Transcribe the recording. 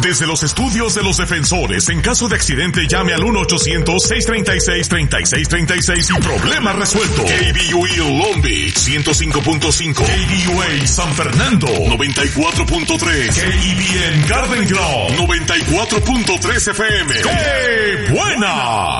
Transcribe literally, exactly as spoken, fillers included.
Desde los estudios de los defensores, en caso de accidente llame al uno ochocientos, seiscientos treinta y seis, treinta y seis treinta y seis y problema resuelto. K B U A Long Beach, ciento cinco punto cinco. K B U A San Fernando, noventa y cuatro punto tres. K E B N Garden Grove, noventa y cuatro punto tres F M. ¡Qué buena!